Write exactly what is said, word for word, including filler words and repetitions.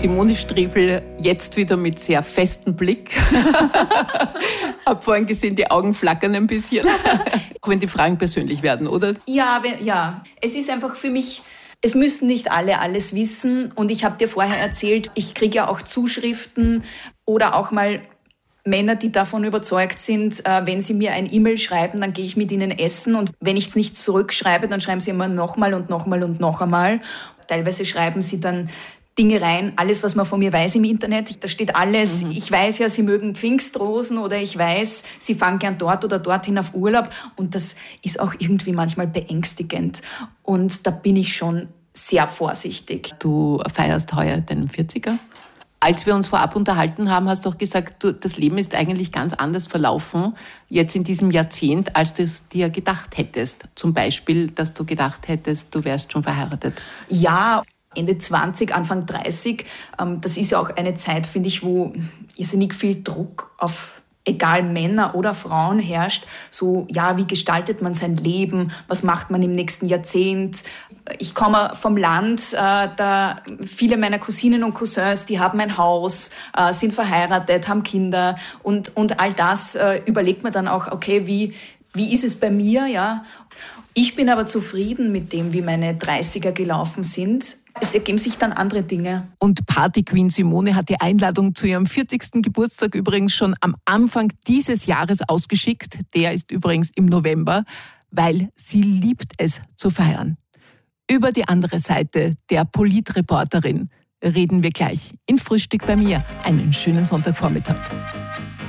Simone Striebl, jetzt wieder mit sehr festem Blick. Hab vorhin gesehen, die Augen flackern ein bisschen. Auch wenn die Fragen persönlich werden, oder? Ja, ja. Es ist einfach für mich, es müssen nicht alle alles wissen. Und ich habe dir vorher erzählt, ich kriege ja auch Zuschriften oder auch mal Männer, die davon überzeugt sind, wenn sie mir ein E-Mail schreiben, dann gehe ich mit ihnen essen. Und wenn ich es nicht zurückschreibe, dann schreiben sie immer nochmal und nochmal und noch einmal. Teilweise schreiben sie dann Dinge rein, alles, was man von mir weiß im Internet. Da steht alles. Mhm. Ich weiß ja, sie mögen Pfingstrosen oder ich weiß, sie fahren gern dort oder dorthin auf Urlaub. Und das ist auch irgendwie manchmal beängstigend. Und da bin ich schon sehr vorsichtig. Du feierst heuer deinen vierziger. Als wir uns vorab unterhalten haben, hast du auch gesagt, du, das Leben ist eigentlich ganz anders verlaufen, jetzt in diesem Jahrzehnt, als du es dir gedacht hättest. Zum Beispiel, dass du gedacht hättest, du wärst schon verheiratet. Ja, Ende zwanzig, Anfang dreißig, das ist ja auch eine Zeit, finde ich, wo irrsinnig viel Druck auf egal Männer oder Frauen herrscht. So, ja, wie gestaltet man sein Leben? Was macht man im nächsten Jahrzehnt? Ich komme vom Land, da viele meiner Cousinen und Cousins, die haben ein Haus, sind verheiratet, haben Kinder und, und all das überlegt man dann auch, okay, wie, wie ist es bei mir, ja? Ich bin aber zufrieden mit dem, wie meine dreißiger gelaufen sind. Es ergeben sich dann andere Dinge. Und Party-Queen Simone hat die Einladung zu ihrem vierzigsten Geburtstag übrigens schon am Anfang dieses Jahres ausgeschickt. Der ist übrigens im November, weil sie liebt es zu feiern. Über die andere Seite der Politreporterin reden wir gleich in Frühstück bei mir. Einen schönen Sonntagvormittag.